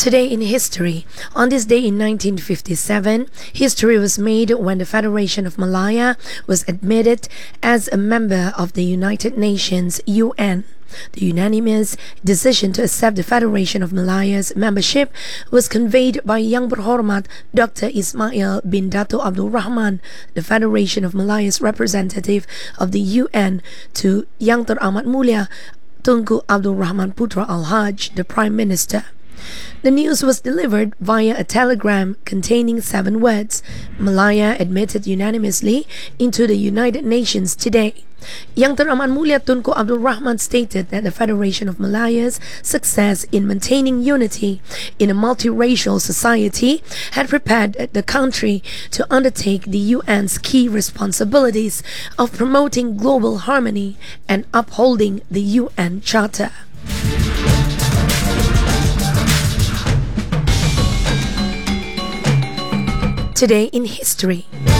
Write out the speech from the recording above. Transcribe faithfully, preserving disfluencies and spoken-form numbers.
Today in history. On this day in nineteen fifty-seven, history was made when the Federation of Malaya was admitted as a member of the United Nations U N. The unanimous decision to accept the Federation of Malaya's membership was conveyed by Yang Berhormat Doctor Ismail bin Dato Abdul Rahman, the Federation of Malaya's representative of the U N, to Yang Teramat Mulia Tunku Abdul Rahman Putra Al-Haj, the Prime Minister. The news was delivered via a telegram containing seven words: Malaya admitted unanimously into the United Nations today. Yang Teramat Mulia Tunku Abdul Rahman stated that the Federation of Malaya's success in maintaining unity in a multiracial society had prepared the country to undertake the U N's key responsibilities of promoting global harmony and upholding the U N Charter. Today in history.